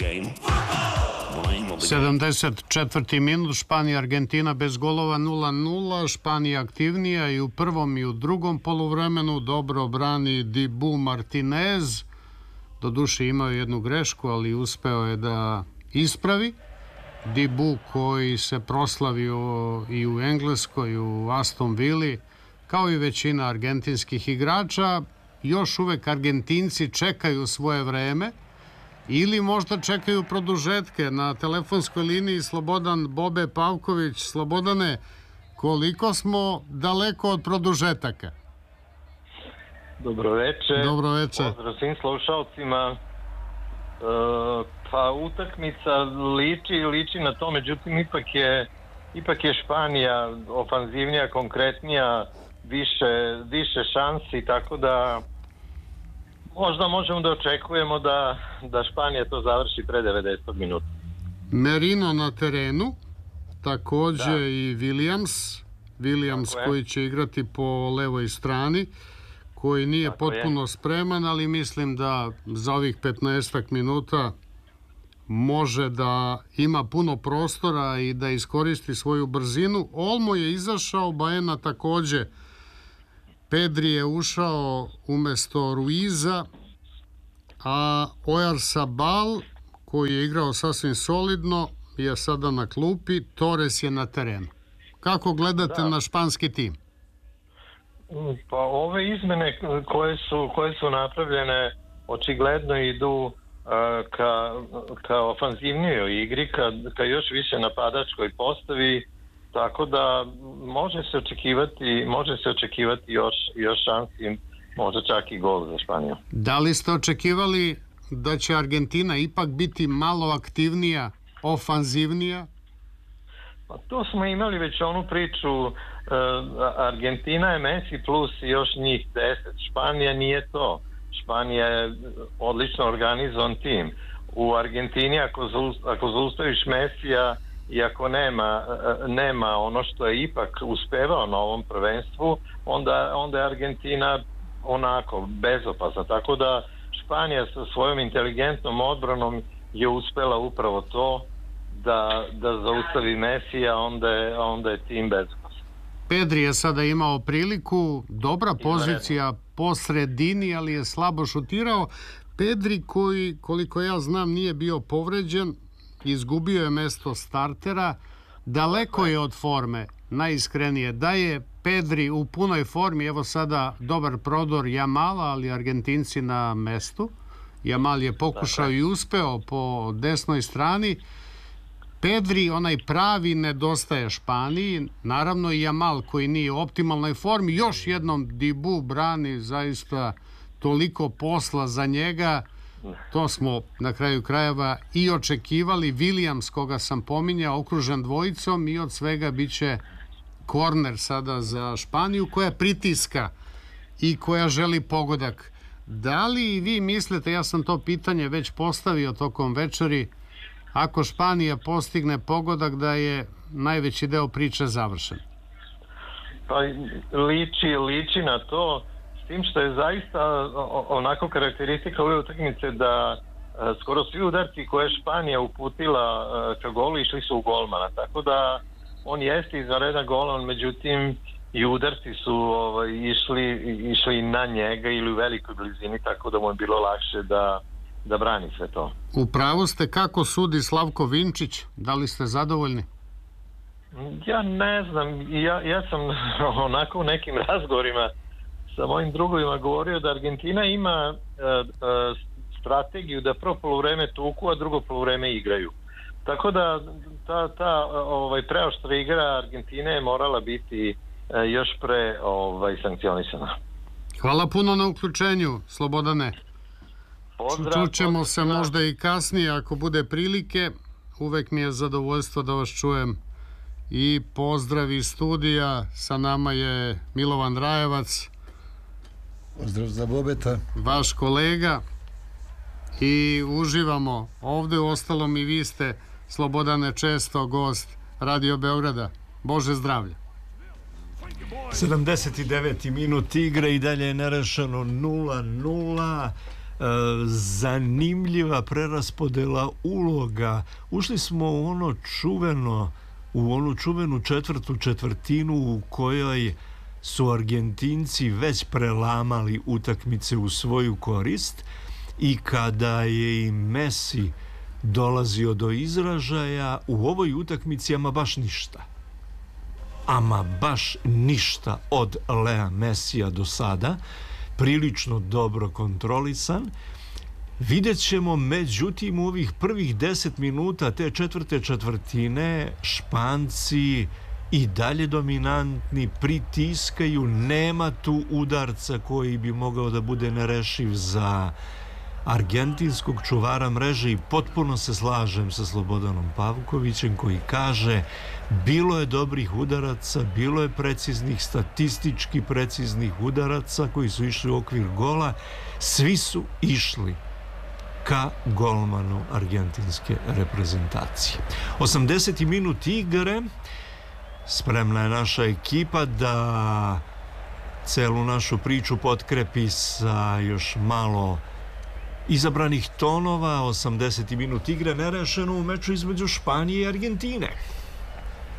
game. 74. minut, Španija Argentina bez golova 0-0. Španija aktivnija i u prvom i u drugom poluvremenu. Dobro brani Dibu Martinez. Doduše imao jednu grešku, ali uspeo je da ispravi. Dibu koji se proslavio i u Engleskoj, u Aston Villi, kao i većina argentinskih igrača. Još uvek Argentinci čekaju svoje vreme ili možda čekaju produžetke. Na telefonskoj liniji Slobodan Bobe Pavković. Slobodane, koliko smo daleko od produžetaka? Dobro večer. Dobro večer. Pozdrav svim slušalcima. Pa utakmica liči na to, međutim ipak je Španija ofanzivnija, konkretnija, više šansi, tako da možda možemo da očekujemo da Španija to završi pre 90. minuta. Merino na terenu, takođe i Williams koji će igrati po levoj strani, koji nije potpuno spreman, ali mislim da za ovih 15 minuta može da ima puno prostora i da iskoristi svoju brzinu. Olmo je izašao, Baena takođe. Pedri je ušao umesto Ruiza, a Oyarzabal, koji je igrao sasvim solidno, je sada na klupi. Torres je na terenu. Kako gledate na španski tim? Pa ove izmene koje su napravljene očigledno idu ka ofanzivnijoj igri, ka još više napadačkoj postavi, tako da može se očekivati još šansi, možda čak i gol za Španiju. Da li ste očekivali da će Argentina ipak biti malo aktivnija, ofanzivnija? Pa to smo imali već onu priču, Argentina je Messi plus još njih 10, Španija nije to. Španija je odlično organizovan tim. U Argentini ako zaustaviš Mesija i ako nema ono što je ipak uspevao na ovom prvenstvu, onda je Argentina onako bezopasna. Tako da Španija sa svojom inteligentnom odbranom je uspela upravo to da zaustavi Mesija, onda je tim bezopasan. Pedri je sada imao priliku, dobra pozicija po sredini, ali je slabo šutirao. Pedri koji, koliko ja znam, nije bio povređen, izgubio je mesto startera, daleko je od forme, najiskrenije. Da je Pedri u punoj formi, evo sada dobar prodor Jamala, ali Argentinci na mestu. Jamal je pokušao i uspeo po desnoj strani. Pedri, onaj pravi, nedostaje Španiji. Naravno i Jamal koji nije u optimalnoj formi. Još jednom Dibu brani, zaista toliko posla za njega. To smo na kraju krajeva i očekivali. Williams, koga sam pominjao, okružen dvojicom, i od svega biće korner sada za Španiju, koja pritiska i koja želi pogodak. Da li vi mislite, ja sam to pitanje već postavio tokom večeri, ako Španija postigne pogodak, da je najveći deo priče završen? Pa liči na to, s tim što je zaista onako karakteristika ove utakmice da skoro svi udarci koje je Španija uputila ka golu išli su u golmana, tako da on jeste izvanredan golman, međutim i udarci su išli na njega ili u velikoj blizini, tako da mu je bilo lakše da brani sve to. U pravu ste. Kako sudi Slavko Vinčić? Da li ste zadovoljni? Ja ne znam. Ja sam onako u nekim razgovorima sa mojim drugovima govorio da Argentina ima strategiju da prvo poluvreme tuku, a drugo poluvreme igraju. Tako da ta preoštra igra Argentine je morala biti još pre sankcionisana. Hvala puno na uključenju, Slobodane. Čućemo se možda i kasnije ako bude prilike. Uvek mi je zadovoljstvo da vas čujem. I pozdrav iz studija. Sa nama je Milovan Rajevac. Pozdrav za Bobeta. Vaš kolega. I uživamo ovde. Uostalom i vi ste, Slobodane, često gost Radio Beograda. Bože zdravlje. 79. minut igre i dalje je nerešeno 0-0. zanimljiva preraspodela uloga. Ušli smo u onu čuvenu četvrtu četvrtinu u kojoj su Argentinci već prelamali utakmice u svoju korist i kada je i Messi dolazio do izražaja u ovoj utakmici ama baš ništa od Lea Messija do sada, prilično dobro kontrolisan. Vidjet ćemo, međutim, u ovih prvih 10 minuta te četvrte četvrtine Španci i dalje dominantni, pritiskaju, nema tu udarca koji bi mogao da bude nerešiv za argentinskog čuvara mreže i potpuno se slažem sa Slobodanom Pavkovićem koji kaže bilo je dobrih udaraca, bilo je preciznih, statistički preciznih udaraca koji su išli u okvir gola, svi su išli ka golmanu argentinske reprezentacije. 80. minut igre, spremna je naša ekipa da celu našu priču potkrepi sa još malo izabranih tonova. 80. minut igre nerešeno u meču između Španije i Argentine.